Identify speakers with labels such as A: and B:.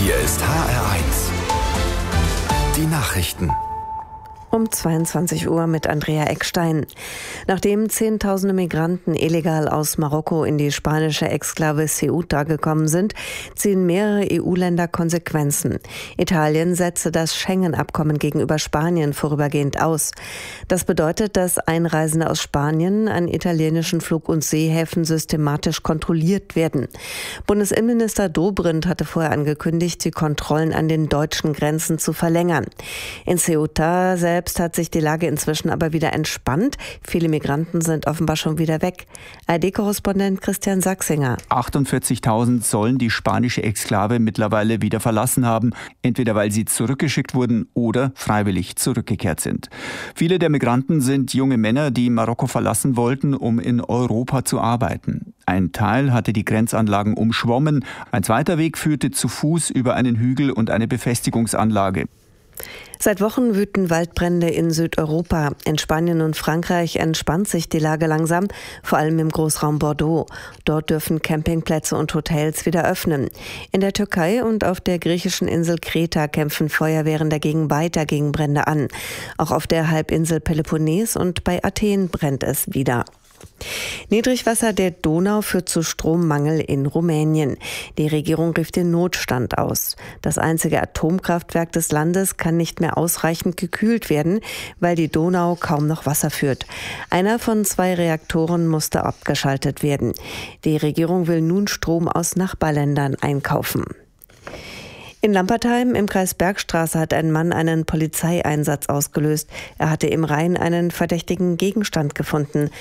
A: Hier ist HR1. Die Nachrichten.
B: Um 22 Uhr mit Andrea Eckstein. Nachdem Zehntausende Migranten illegal aus Marokko in die spanische Exklave Ceuta gekommen sind, ziehen mehrere EU-Länder Konsequenzen. Italien setzte das Schengen-Abkommen gegenüber Spanien vorübergehend aus. Das bedeutet, dass Einreisende aus Spanien an italienischen Flug- und Seehäfen systematisch kontrolliert werden. Bundesinnenminister Dobrindt hatte vorher angekündigt, die Kontrollen an den deutschen Grenzen zu verlängern. In Ceuta selbst hat sich die Lage inzwischen aber wieder entspannt. Viele Migranten sind offenbar schon wieder weg. ARD-Korrespondent Christian Sachsinger.
C: 48.000 sollen die spanische Exklave mittlerweile wieder verlassen haben, entweder weil sie zurückgeschickt wurden oder freiwillig zurückgekehrt sind. Viele der Migranten sind junge Männer, die Marokko verlassen wollten, um in Europa zu arbeiten. Ein Teil hatte die Grenzanlagen umschwommen, ein zweiter Weg führte zu Fuß über einen Hügel und eine Befestigungsanlage.
B: Seit Wochen wüten Waldbrände in Südeuropa. In Spanien und Frankreich entspannt sich die Lage langsam, vor allem im Großraum Bordeaux. Dort dürfen Campingplätze und Hotels wieder öffnen. In der Türkei und auf der griechischen Insel Kreta kämpfen Feuerwehren dagegen weiter gegen Brände an. Auch auf der Halbinsel Peloponnes und bei Athen brennt es wieder. Niedrigwasser der Donau führt zu Strommangel in Rumänien. Die Regierung rief den Notstand aus. Das einzige Atomkraftwerk des Landes kann nicht mehr ausreichend gekühlt werden, weil die Donau kaum noch Wasser führt. Einer von 2 Reaktoren musste abgeschaltet werden. Die Regierung will nun Strom aus Nachbarländern einkaufen. In Lampertheim im Kreis Bergstraße hat ein Mann einen Polizeieinsatz ausgelöst. Er hatte im Rhein einen verdächtigen Gegenstand gefunden.